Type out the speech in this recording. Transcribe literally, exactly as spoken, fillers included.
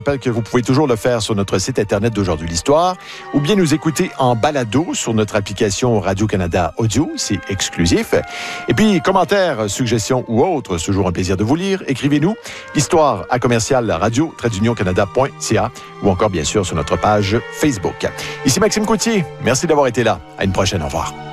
Je rappelle que vous pouvez toujours le faire sur notre site Internet d'Aujourd'hui l'Histoire ou bien nous écouter en balado sur notre application Radio-Canada Audio, c'est exclusif. Et puis, commentaires, suggestions ou autres, c'est toujours un plaisir de vous lire. Écrivez-nous l'histoire à commercial radio union canada point c a ou encore bien sûr sur notre page Facebook. Ici Maxime Coutier, merci d'avoir été là. À une prochaine, au revoir.